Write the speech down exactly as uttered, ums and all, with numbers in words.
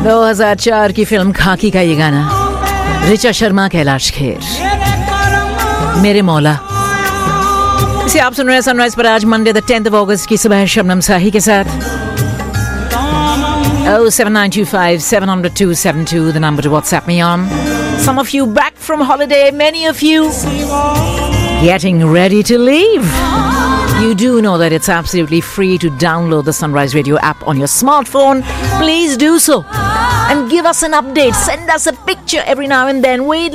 दो हज़ार चार की फिल्म खाकी का ये गाना, ऋचा शर्मा, कैलाश खेर, मेरे मौला। इसे आप सुन रहे हैं सनराइज पर आज मंडे द टेंथ ऑफ अगस्त की सुबह शबनम साही के साथ। oh seven nine two five seven zero two seven two, the number to WhatsApp me on. Some of you back from holiday, many of you getting ready to leave. You do know that it's absolutely free to download the Sunrise Radio app on your smartphone. Please do so and give us an update. Send us a picture every now and then. We'd